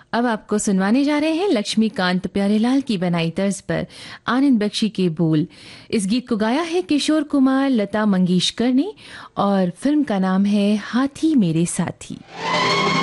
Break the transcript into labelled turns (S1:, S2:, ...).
S1: अब आपको सुनवाने जा रहे हैं लक्ष्मीकांत प्यारेलाल की बनाई तर्ज पर आनंद बख्शी के बोल। इस गीत को गाया है किशोर कुमार, लता मंगेशकर ने और फिल्म का नाम है हाथी मेरे साथी।